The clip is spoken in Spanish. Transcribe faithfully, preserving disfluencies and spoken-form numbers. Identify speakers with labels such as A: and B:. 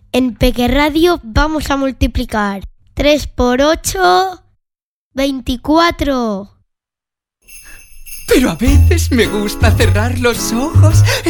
A: En Peque Radio vamos a multiplicar tres por ocho, veinticuatro.
B: Pero a veces me gusta cerrar los ojos